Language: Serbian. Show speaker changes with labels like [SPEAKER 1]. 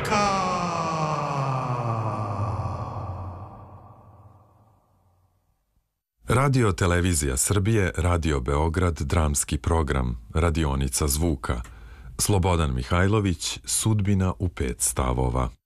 [SPEAKER 1] Radio Televizija Srbije, Radio Beograd, dramski program, radionica zvuka. Slobodan Mihajlović, Sudbina u 5 stavova.